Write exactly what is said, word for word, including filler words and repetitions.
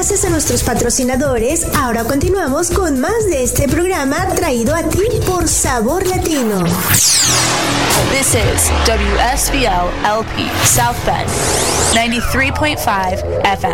gracias a nuestros patrocinadores, ahora continuamos con más de este programa traído a ti por Sabor Latino. This is W S V L L P South Bend ninety-three point five F M.